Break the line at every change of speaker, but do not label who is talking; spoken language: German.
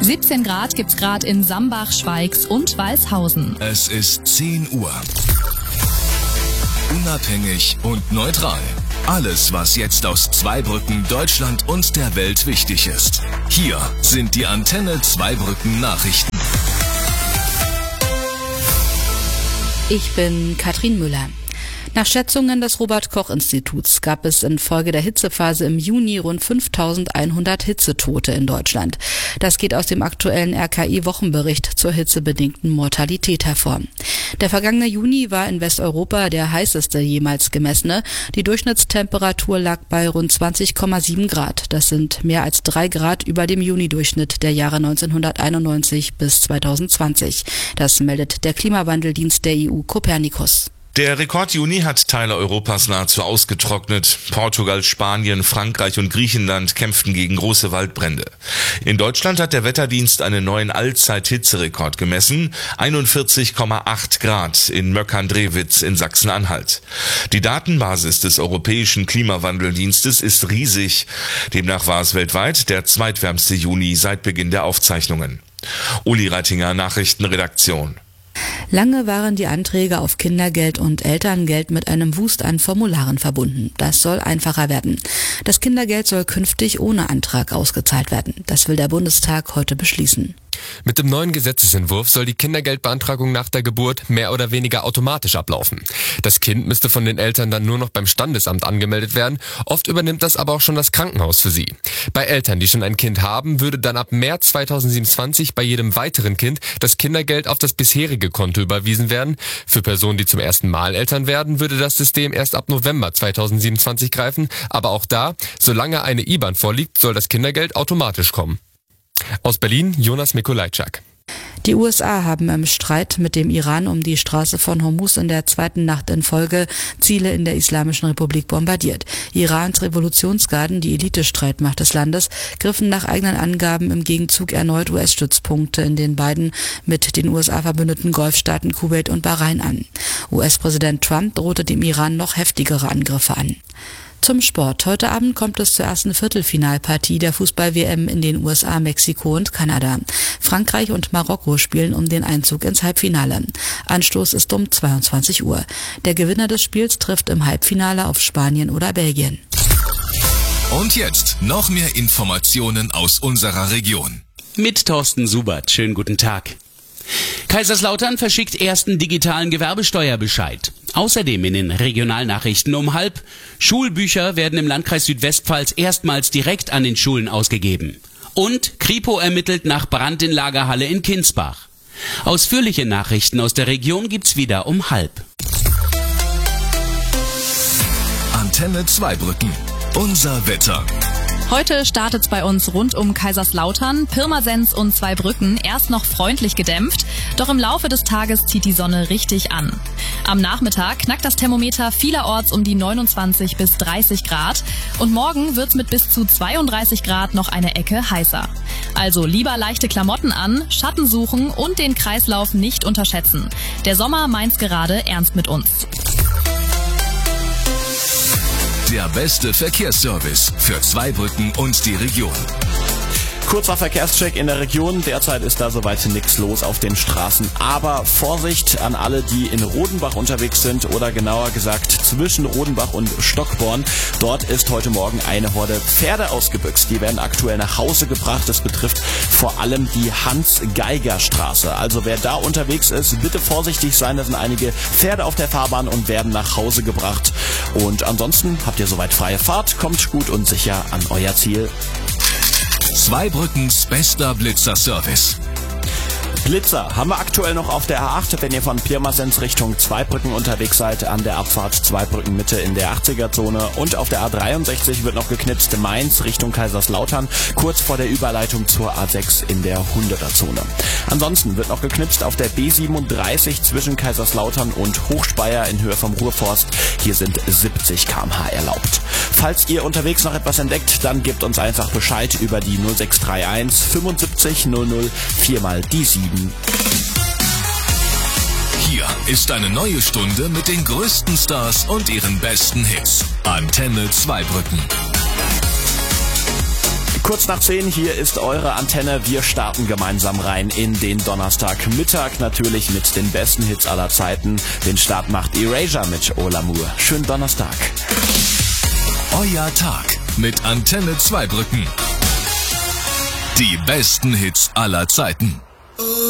17 Grad gibt's gerade in Sambach, Schweigs und Walshausen.
Es ist 10 Uhr. Unabhängig und neutral. Alles, was jetzt aus Zweibrücken, Deutschland und der Welt wichtig ist. Hier sind die Antenne Zweibrücken Nachrichten.
Ich bin Katrin Müller. Nach Schätzungen des Robert-Koch-Instituts gab es infolge der Hitzephase im Juni rund 5.100 Hitzetote in Deutschland. Das geht aus dem aktuellen RKI-Wochenbericht zur hitzebedingten Mortalität hervor. Der vergangene Juni war in Westeuropa der heißeste jemals gemessene. Die Durchschnittstemperatur lag bei rund 20,7 Grad. Das sind mehr als 3 Grad über dem Juni-Durchschnitt der Jahre 1991 bis 2020. Das meldet der Klimawandeldienst der EU Copernicus.
Der Rekord-Juni hat Teile Europas nahezu ausgetrocknet. Portugal, Spanien, Frankreich und Griechenland kämpften gegen große Waldbrände. In Deutschland hat der Wetterdienst einen neuen Allzeit-Hitzerekord gemessen. 41,8 Grad in Möckern-Drewitz in Sachsen-Anhalt. Die Datenbasis des Europäischen Klimawandeldienstes ist riesig. Demnach war es weltweit der zweitwärmste Juni seit Beginn der Aufzeichnungen. Uli Reitinger, Nachrichtenredaktion.
Lange waren die Anträge auf Kindergeld und Elterngeld mit einem Wust an Formularen verbunden. Das soll einfacher werden. Das Kindergeld soll künftig ohne Antrag ausgezahlt werden. Das will der Bundestag heute beschließen.
Mit dem neuen Gesetzesentwurf soll die Kindergeldbeantragung nach der Geburt mehr oder weniger automatisch ablaufen. Das Kind müsste von den Eltern dann nur noch beim Standesamt angemeldet werden. Oft übernimmt das aber auch schon das Krankenhaus für sie. Bei Eltern, die schon ein Kind haben, würde dann ab März 2027 bei jedem weiteren Kind das Kindergeld auf das bisherige Konto überwiesen werden. Für Personen, die zum ersten Mal Eltern werden, würde das System erst ab November 2027 greifen. Aber auch da, solange eine IBAN vorliegt, soll das Kindergeld automatisch kommen. Aus Berlin, Jonas Mikolajczak.
Die USA haben im Streit mit dem Iran um die Straße von Hormuz in der zweiten Nacht in Folge Ziele in der Islamischen Republik bombardiert. Irans Revolutionsgarden, die Elitestreitmacht des Landes, griffen nach eigenen Angaben im Gegenzug erneut US-Stützpunkte in den beiden mit den USA verbündeten Golfstaaten Kuwait und Bahrain an. US-Präsident Trump drohte dem Iran noch heftigere Angriffe an. Zum Sport. Heute Abend kommt es zur ersten Viertelfinalpartie der Fußball-WM in den USA, Mexiko und Kanada. Frankreich und Marokko spielen um den Einzug ins Halbfinale. Anstoß ist um 22 Uhr. Der Gewinner des Spiels trifft im Halbfinale auf Spanien oder Belgien.
Und jetzt noch mehr Informationen aus unserer Region.
Mit Thorsten Subert. Schönen guten Tag. Kaiserslautern verschickt ersten digitalen Gewerbesteuerbescheid. Außerdem in den Regionalnachrichten um 12:30: Schulbücher werden im Landkreis Südwestpfalz erstmals direkt an den Schulen ausgegeben. Und Kripo ermittelt nach Brand in Lagerhalle in Kinsbach. Ausführliche Nachrichten aus der Region gibt's wieder um 12:30.
Antenne Zweibrücken. Unser Wetter.
Heute startet's bei uns rund um Kaiserslautern, Pirmasens und Zweibrücken erst noch freundlich gedämpft, doch im Laufe des Tages zieht die Sonne richtig an. Am Nachmittag knackt das Thermometer vielerorts um die 29 bis 30 Grad und morgen wird's mit bis zu 32 Grad noch eine Ecke heißer. Also lieber leichte Klamotten an, Schatten suchen und den Kreislauf nicht unterschätzen. Der Sommer meint's gerade ernst mit uns.
Der beste Verkehrsservice für Zweibrücken und die Region.
Kurzer Verkehrscheck in der Region. Derzeit ist da soweit nichts los auf den Straßen. Aber Vorsicht an alle, die in Rodenbach unterwegs sind oder genauer gesagt zwischen Rodenbach und Stockborn. Dort ist heute Morgen eine Horde Pferde ausgebüxt. Die werden aktuell nach Hause gebracht. Das betrifft vor allem die Hans-Geiger-Straße. Also wer da unterwegs ist, bitte vorsichtig sein. Da sind einige Pferde auf der Fahrbahn und werden nach Hause gebracht. Und ansonsten habt ihr soweit freie Fahrt. Kommt gut und sicher an euer Ziel.
Zweibrückens bester Blitzer-Service.
Blitzer haben wir aktuell noch auf der A8, wenn ihr von Pirmasens Richtung Zweibrücken unterwegs seid, an der Abfahrt Zweibrücken Mitte in der 80er-Zone. Und auf der A63 wird noch geknipst Mainz Richtung Kaiserslautern, kurz vor der Überleitung zur A6 in der 100er-Zone. Ansonsten wird noch geknipst auf der B37 zwischen Kaiserslautern und Hochspeyer in Höhe vom Ruhrforst. Hier sind 70 km/h erlaubt. Falls ihr unterwegs noch etwas entdeckt, dann gebt uns einfach Bescheid über die 0631 75 00 4 mal die 7.
Hier ist eine neue Stunde mit den größten Stars und ihren besten Hits. Antenne Zweibrücken.
Kurz nach 10, hier ist eure Antenne. Wir starten gemeinsam rein in den Donnerstagmittag. Natürlich mit den besten Hits aller Zeiten. Den Start macht Erasure mit Au L'Amour. Schönen Donnerstag.
Euer Tag mit Antenne Zweibrücken. Die besten Hits aller Zeiten.